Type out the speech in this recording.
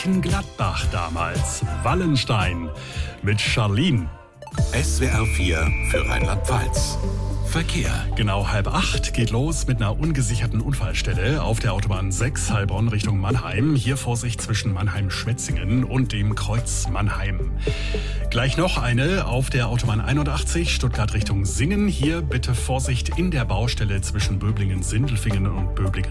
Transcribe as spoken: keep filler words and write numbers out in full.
Gladbach damals. Wallenstein mit Charlene. S W R vier für Rheinland-Pfalz. Verkehr. Genau halb acht geht los mit einer ungesicherten Unfallstelle auf der Autobahn sechs Heilbronn Richtung Mannheim. Hier Vorsicht zwischen Mannheim-Schwetzingen und dem Kreuz Mannheim. Gleich noch eine auf der Autobahn einundachtzig Stuttgart Richtung Singen. Hier bitte Vorsicht in der Baustelle zwischen Böblingen-Sindelfingen und Böblingen